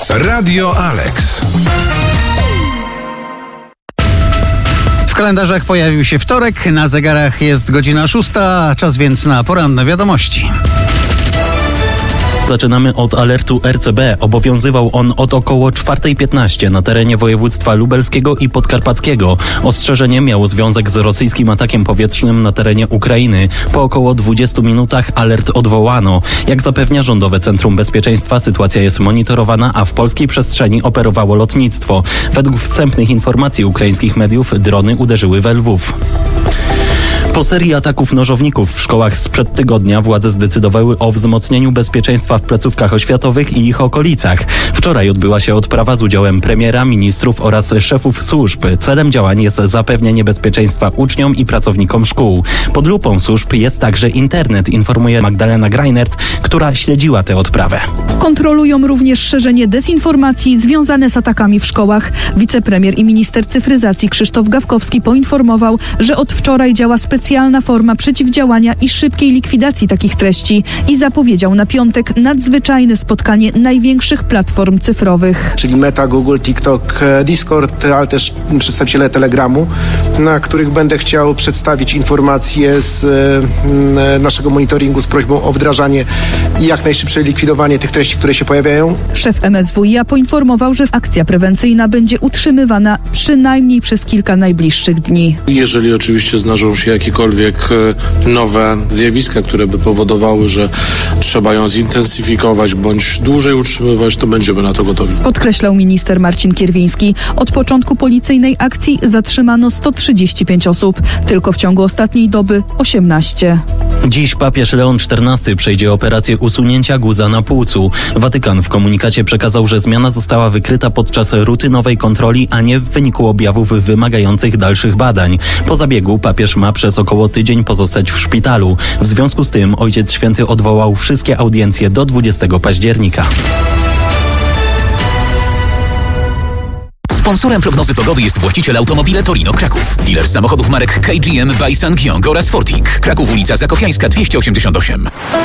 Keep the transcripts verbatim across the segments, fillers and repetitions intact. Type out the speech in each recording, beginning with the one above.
Radio Alex. W kalendarzach pojawił się wtorek, na zegarach jest godzina szósta, czas więc na poranne wiadomości. Zaczynamy od alertu R C B. Obowiązywał on od około czwartej piętnaście na terenie województwa lubelskiego i podkarpackiego. Ostrzeżenie miało związek z rosyjskim atakiem powietrznym na terenie Ukrainy. Po około dwudziestu minutach alert odwołano. Jak zapewnia Rządowe Centrum Bezpieczeństwa, sytuacja jest monitorowana, a w polskiej przestrzeni operowało lotnictwo. Według wstępnych informacji ukraińskich mediów drony uderzyły we Lwów. Po serii ataków nożowników w szkołach sprzed tygodnia władze zdecydowały o wzmocnieniu bezpieczeństwa w placówkach oświatowych i ich okolicach. Wczoraj odbyła się odprawa z udziałem premiera, ministrów oraz szefów służb. Celem działań jest zapewnienie bezpieczeństwa uczniom i pracownikom szkół. Pod lupą służb jest także internet, informuje Magdalena Greinert, która śledziła tę odprawę. Kontrolują również szerzenie dezinformacji związane z atakami w szkołach. Wicepremier i minister cyfryzacji Krzysztof Gawkowski poinformował, że od wczoraj działa specjalna forma przeciwdziałania i szybkiej likwidacji takich treści i zapowiedział na piątek nadzwyczajne spotkanie największych platform cyfrowych. Czyli Meta, Google, TikTok, Discord, ale też przedstawiciele Telegramu, na których będę chciał przedstawić informacje z naszego monitoringu z prośbą o wdrażanie i jak najszybsze likwidowanie tych treści, które się pojawiają. Szef M S W i A poinformował, że akcja prewencyjna będzie utrzymywana przynajmniej przez kilka najbliższych dni. Jeżeli oczywiście zdarzą się jakiekolwiek nowe zjawiska, które by powodowały, że trzeba ją zintensyfikować bądź dłużej utrzymywać, to będziemy na to gotowi. Podkreślał minister Marcin Kierwiński. Od początku policyjnej akcji zatrzymano sto trzydzieści pięć osób. Tylko w ciągu ostatniej doby osiemnaście. Dziś papież Leon czternasty przejdzie operację usunięcia guza na płucu. Watykan w komunikacie przekazał, że zmiana została wykryta podczas rutynowej kontroli, a nie w wyniku objawów wymagających dalszych badań. Po zabiegu papież ma przez około tydzień pozostać w szpitalu. W związku z tym Ojciec Święty odwołał wszystkie audiencje do dwudziestego października. Sponsorem prognozy pogody jest właściciel Automobile Torino Kraków. Dealer samochodów marek K G M by Sangyong oraz Forting. Kraków, ulica Zakopiańska dwieście osiemdziesiąt osiem.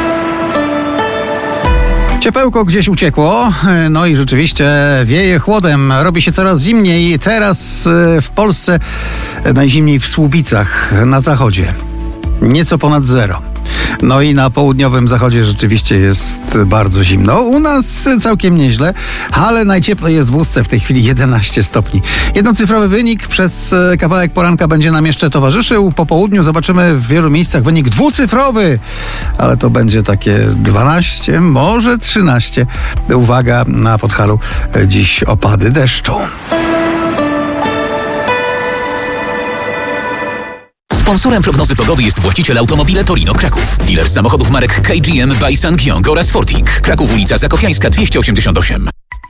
Ciepełko gdzieś uciekło, no i rzeczywiście wieje chłodem, robi się coraz zimniej. Teraz w Polsce najzimniej w Słubicach na zachodzie, nieco ponad zero. No i na południowym zachodzie rzeczywiście jest bardzo zimno. U nas całkiem nieźle, ale najcieplej jest w Ustce, w tej chwili jedenaście stopni. Jednocyfrowy wynik przez kawałek poranka będzie nam jeszcze towarzyszył. Po południu zobaczymy w wielu miejscach wynik dwucyfrowy, ale to będzie takie dwanaście, może trzynaście. Uwaga, na Podhalu dziś opady deszczu. Sponsorem prognozy pogody jest właściciel Automobile Torino Kraków. Dealer samochodów marek K G M by Sangyong oraz Forting. Kraków, ulica Zakopiańska dwieście osiemdziesiąt osiem.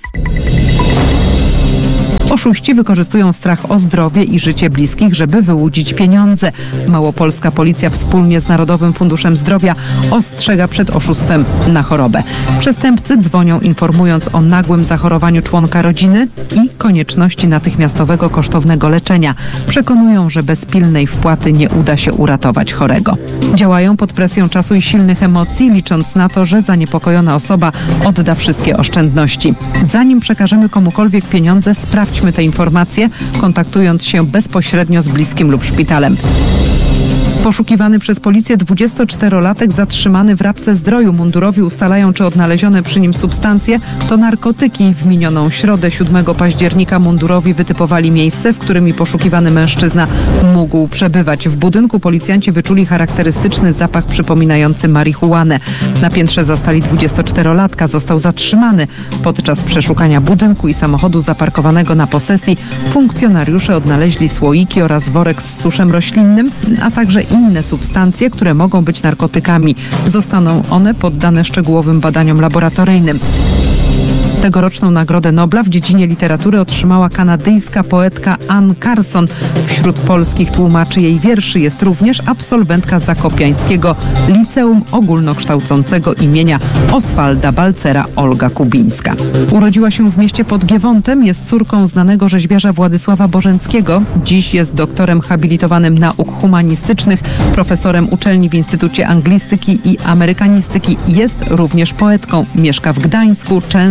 Oszuści wykorzystują strach o zdrowie i życie bliskich, żeby wyłudzić pieniądze. Małopolska policja wspólnie z Narodowym Funduszem Zdrowia ostrzega przed oszustwem na chorobę. Przestępcy dzwonią, informując o nagłym zachorowaniu członka rodziny i konieczności natychmiastowego kosztownego leczenia. Przekonują, że bez pilnej wpłaty nie uda się uratować chorego. Działają pod presją czasu i silnych emocji, licząc na to, że zaniepokojona osoba odda wszystkie oszczędności. Zanim przekażemy komukolwiek pieniądze, sprawdźmy te informacje, kontaktując się bezpośrednio z bliskim lub szpitalem. Poszukiwany przez policję dwudziestoczterolatek zatrzymany w Rabce-Zdroju. Mundurowi ustalają, czy odnalezione przy nim substancje to narkotyki. W minioną środę siódmego października mundurowi wytypowali miejsce, w którym poszukiwany mężczyzna mógł przebywać. W budynku policjanci wyczuli charakterystyczny zapach przypominający marihuanę. Na piętrze zastali dwudziestoczterolatka. Został zatrzymany. Podczas przeszukania budynku i samochodu zaparkowanego na posesji funkcjonariusze odnaleźli słoiki oraz worek z suszem roślinnym, a także inne substancje, które mogą być narkotykami. Zostaną one poddane szczegółowym badaniom laboratoryjnym. Tegoroczną Nagrodę Nobla w dziedzinie literatury otrzymała kanadyjska poetka Anne Carson. Wśród polskich tłumaczy jej wierszy jest również absolwentka zakopiańskiego Liceum Ogólnokształcącego imienia Oswalda Balcera Olga Kubińska. Urodziła się w mieście pod Giewontem, jest córką znanego rzeźbiarza Władysława Bożenckiego. Dziś jest doktorem habilitowanym nauk humanistycznych, profesorem uczelni w Instytucie Anglistyki i Amerykanistyki. Jest również poetką. Mieszka w Gdańsku, często jednak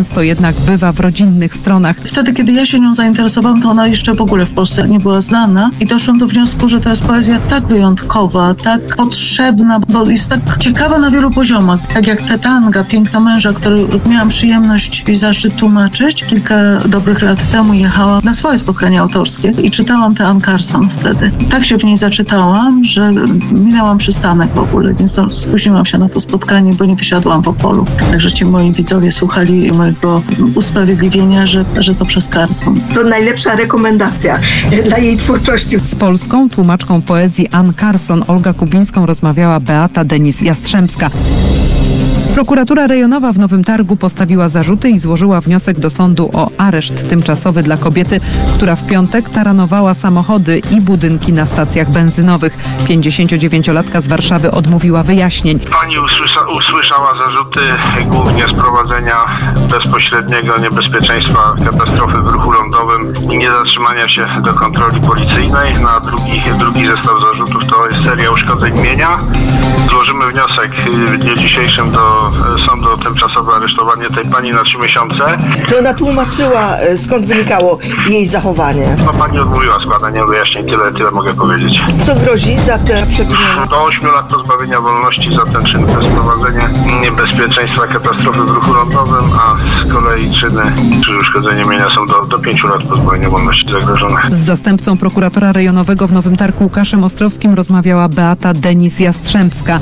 jednak bywa w rodzinnych stronach. Wtedy, kiedy ja się nią zainteresowałam, to ona jeszcze w ogóle w Polsce nie była znana i doszłam do wniosku, że to jest poezja tak wyjątkowa, tak potrzebna, bo jest tak ciekawa na wielu poziomach. Tak jak te tanga, Piękna męża, który miałam przyjemność i zaszczyt tłumaczyć. Kilka dobrych lat temu jechałam na swoje spotkanie autorskie i czytałam tę Ann Carson wtedy. Tak się w niej zaczytałam, że minęłam przystanek w ogóle, więc spóźniłam się na to spotkanie, bo nie wysiadłam w Opolu. Także ci moi widzowie słuchali mojego usprawiedliwienia, że, że to przez Carson. To najlepsza rekomendacja dla jej twórczości. Z polską tłumaczką poezji Ann Carson Olga Kubińską rozmawiała Beata Denis-Jastrzębska. Prokuratura rejonowa w Nowym Targu postawiła zarzuty i złożyła wniosek do sądu o areszt tymczasowy dla kobiety, która w piątek taranowała samochody i budynki na stacjach benzynowych. pięćdziesięciodziewięciolatka z Warszawy odmówiła wyjaśnień. Pani usłysza, usłyszała zarzuty głównie z prowadzenia bezpośredniego niebezpieczeństwa katastrofy w ruchu lądowym i niezatrzymania się do kontroli policyjnej. Na drugi, drugi zestaw zarzutów to jest seria uszkodzeń mienia. Złożymy wniosek w dniu dzisiejszym do sądu o tymczasowe aresztowanie tej pani na trzy miesiące. Czy ona tłumaczyła, skąd wynikało jej zachowanie? No pani odmówiła składania wyjaśnień, tyle, tyle mogę powiedzieć. Co grozi za te przewinienia? Do ośmiu lat pozbawienia wolności za ten czyn, to jest prowadzenie niebezpieczeństwa katastrofy w ruchu lądowym, a z kolei czyny czy uszkodzenie mienia są do, do pięciu lat pozbawienia wolności zagrożone. Z zastępcą prokuratora rejonowego w Nowym Targu Łukaszem Ostrowskim rozmawiała Beata Denis-Jastrzębska.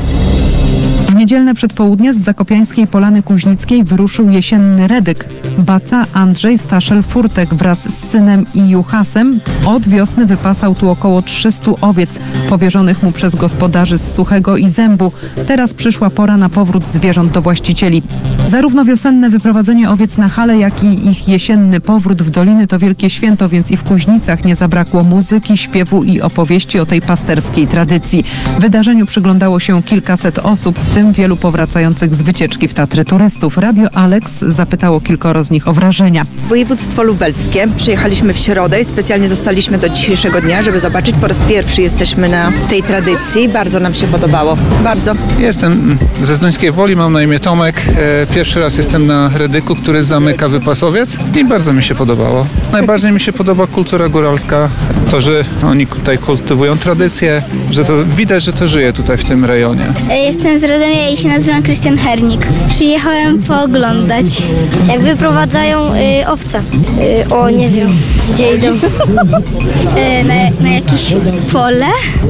W niedzielne przedpołudnie z Zakopiańskiej Polany Kuźnickiej wyruszył jesienny redyk. Baca Andrzej Staszel-Furtek wraz z synem i Juchasem od wiosny wypasał tu około trzystu owiec, powierzonych mu przez gospodarzy z Suchego i Zębu. Teraz przyszła pora na powrót zwierząt do właścicieli. Zarówno wiosenne wyprowadzenie owiec na hale, jak i ich jesienny powrót w doliny to wielkie święto, więc i w Kuźnicach nie zabrakło muzyki, śpiewu i opowieści o tej pasterskiej tradycji. Wydarzeniu przyglądało się kilkaset osób, w tym wielu powracających z wycieczki w Tatry turystów. Radio Alex zapytało kilkoro z nich o wrażenia. Województwo lubelskie. Przyjechaliśmy w środę i specjalnie zostaliśmy do dzisiejszego dnia, żeby zobaczyć. Po raz pierwszy jesteśmy na tej tradycji. Bardzo nam się podobało. Bardzo. Jestem ze Zduńskiej Woli, mam na imię Tomek. Pierwszy raz jestem na redyku, który zamyka wypasowiec i bardzo mi się podobało. Najbardziej mi się podoba kultura góralska. To, że oni tutaj kultywują tradycje, że to widać, że to żyje tutaj w tym rejonie. Jestem z Radomia i się nazywam Krystian Hernik. Przyjechałem pooglądać. Jak wyprowadzają y, owce. Y, o, nie wiem, gdzie idą. Y, na, na jakieś pole.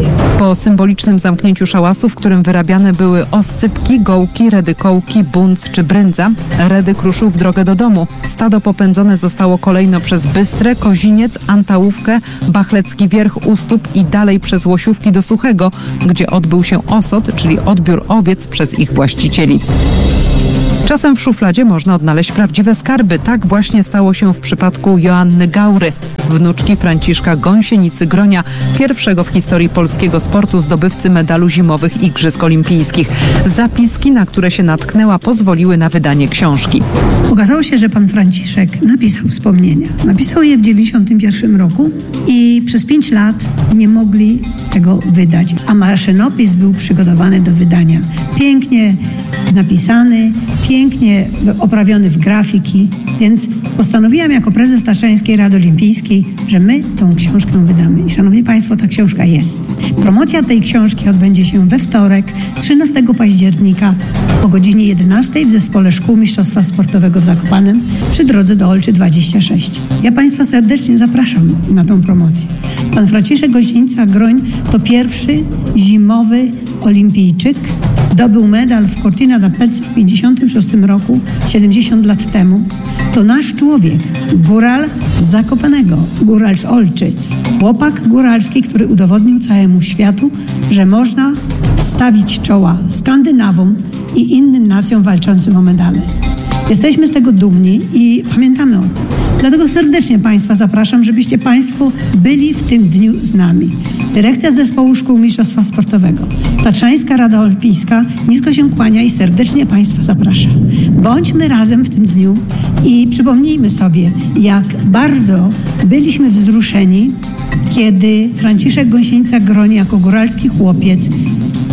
Po symbolicznym zamknięciu szałasu, w którym wyrabiane były oscypki, gołki, redykołki, bunc czy bryndza, redyk ruszył w drogę do domu. Stado popędzone zostało kolejno przez Bystrę, Koziniec, Antałówkę, Bachlecki Wierch, Ustób i dalej przez Łosiówki do Suchego, gdzie odbył się osod, czyli odbiór owiec przez ich właścicieli. Czasem w szufladzie można odnaleźć prawdziwe skarby. Tak właśnie stało się w przypadku Joanny Gaury, wnuczki Franciszka Gąsienicy-Gronia, pierwszego w historii polskiego sportu zdobywcy medalu zimowych Igrzysk Olimpijskich. Zapiski, na które się natknęła, pozwoliły na wydanie książki. Okazało się, że pan Franciszek napisał wspomnienia. Napisał je w dziewięćdziesiątym pierwszym roku i przez pięć lat nie mogli tego wydać, a maszynopis był przygotowany do wydania. Pięknie napisany, pięknie oprawiony w grafiki, więc postanowiłam jako prezes Tatrzańskiej Rady Olimpijskiej, że my tą książkę wydamy. I szanowni państwo, ta książka jest. Promocja tej książki odbędzie się we wtorek, trzynastego października o godzinie jedenastej w Zespole Szkół Mistrzostwa Sportowego w Zakopanem przy drodze do Olczy dwadzieścia sześć. Ja państwa serdecznie zapraszam na tą promocję. Pan Franciszek Gąsienica-Groń to pierwszy zimowy olimpijczyk. Zdobył medal w Cortina d'Ampezzo w pięćdziesiątym szóstym roku, siedemdziesiąt lat temu. To nasz człowiek, góral z Zakopanego, góral z Olczy. Chłopak góralski, który udowodnił całemu światu, że można stawić czoła Skandynawom i innym nacjom walczącym o medale. Jesteśmy z tego dumni i pamiętamy o tym. Dlatego serdecznie państwa zapraszam, żebyście państwo byli w tym dniu z nami. Dyrekcja Zespołu Szkół Mistrzostwa Sportowego, Tatrzańska Rada Olimpijska nisko się kłania i serdecznie państwa zaprasza. Bądźmy razem w tym dniu i przypomnijmy sobie, jak bardzo byliśmy wzruszeni, kiedy Franciszek Gąsienica-Groń jako góralski chłopiec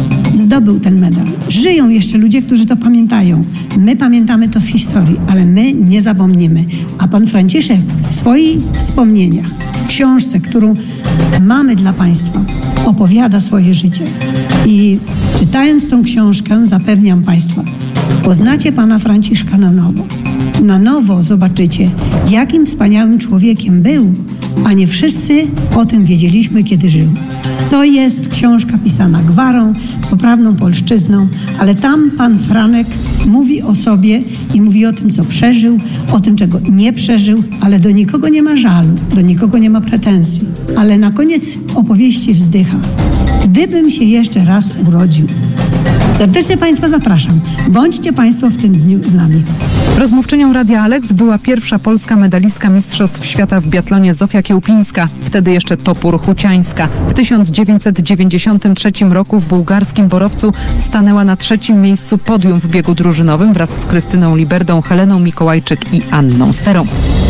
zdobył ten medal. Żyją jeszcze ludzie, którzy to pamiętają. My pamiętamy to z historii, ale my nie zapomnimy. A pan Franciszek w swoich wspomnieniach, w książce, którą mamy dla państwa, opowiada swoje życie. I czytając tą książkę, zapewniam państwa, poznacie pana Franciszka na nowo. Na nowo zobaczycie, jakim wspaniałym człowiekiem był, a nie wszyscy o tym wiedzieliśmy, kiedy żył. To jest książka pisana gwarą, poprawną polszczyzną, ale tam pan Franek mówi o sobie i mówi o tym, co przeżył, o tym, czego nie przeżył, ale do nikogo nie ma żalu, do nikogo nie ma pretensji. Ale na koniec opowieści wzdycha. Gdybym się jeszcze raz urodził. Serdecznie państwa zapraszam. Bądźcie państwo w tym dniu z nami. Rozmówczynią Radia Alex była pierwsza polska medalistka Mistrzostw Świata w biatlonie Zofia Kiełpińska, wtedy jeszcze Topór Huciańska. W tysiąc dziewięćset dziewięćdziesiątym trzecim roku w bułgarskim Borowcu stanęła na trzecim miejscu podium w biegu drużynowym wraz z Krystyną Liberdą, Heleną Mikołajczyk i Anną Sterą.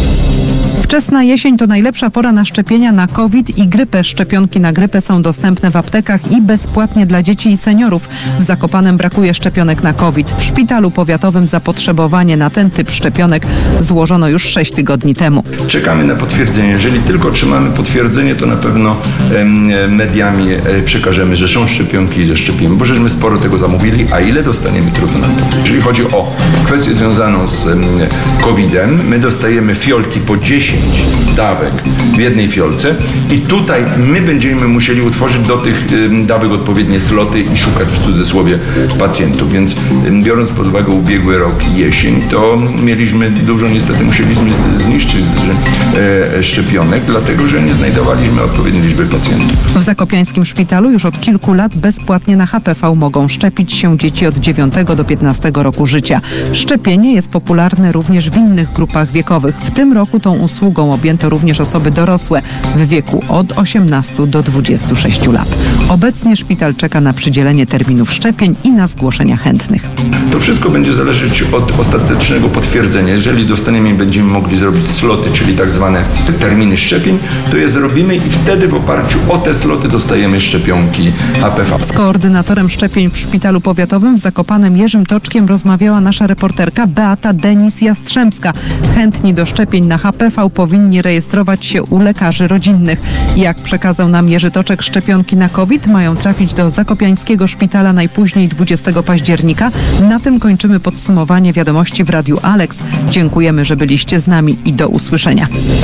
Wczesna jesień to najlepsza pora na szczepienia na COVID i grypę. Szczepionki na grypę są dostępne w aptekach i bezpłatnie dla dzieci i seniorów. W Zakopanem brakuje szczepionek na COVID. W szpitalu powiatowym zapotrzebowanie na ten typ szczepionek złożono już sześć tygodni temu. Czekamy na potwierdzenie. Jeżeli tylko otrzymamy potwierdzenie, to na pewno em, mediami e, przekażemy, że są szczepionki i zaszczepimy, bo żeśmy sporo tego zamówili, a ile dostaniemy, trudno nam powiedzieć. Jeżeli chodzi o kwestię związaną z em, kowidem, my dostajemy fiolki po dziesięć dawek w jednej fiolce i tutaj my będziemy musieli utworzyć do tych ym, dawek odpowiednie sloty i szukać w cudzysłowie pacjentów, więc ym, biorąc pod uwagę ubiegły rok i jesień, to mieliśmy dużo, niestety musieliśmy z, zniszczyć z, e, szczepionek, dlatego że nie znajdowaliśmy odpowiedniej liczby pacjentów. W zakopiańskim szpitalu już od kilku lat bezpłatnie na H P V mogą szczepić się dzieci od dziewiątego do piętnastego roku życia. Szczepienie jest popularne również w innych grupach wiekowych. W tym roku tą usługą objęto również osoby dorosłe w wieku od osiemnastu do dwudziestu sześciu lat. Obecnie szpital czeka na przydzielenie terminów szczepień i na zgłoszenia chętnych. To wszystko będzie zależeć od ostatecznego potwierdzenia. Jeżeli dostaniemy i będziemy mogli zrobić sloty, czyli tak zwane terminy szczepień, to je zrobimy i wtedy w oparciu o te sloty dostajemy szczepionki H P V. Z koordynatorem szczepień w szpitalu powiatowym w Zakopanem Jerzym Toczkiem rozmawiała nasza reporterka Beata Denis-Jastrzębska. Chętni do szczepień na H P V powinni rejestrować się u lekarzy rodzinnych. Jak przekazał nam Jerzy Toczek, szczepionki na COVID mają trafić do zakopiańskiego szpitala najpóźniej dwudziestego października. Na tym kończymy podsumowanie wiadomości w Radiu Alex. Dziękujemy, że byliście z nami i do usłyszenia.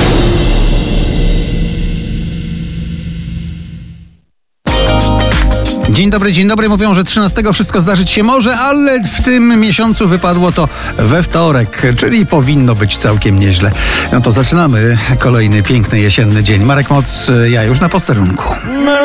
Dzień dobry, dzień dobry. Mówią, że trzynastego wszystko zdarzyć się może, ale w tym miesiącu wypadło to we wtorek, czyli powinno być całkiem nieźle. No to zaczynamy kolejny piękny jesienny dzień. Marek Moc, ja już na posterunku.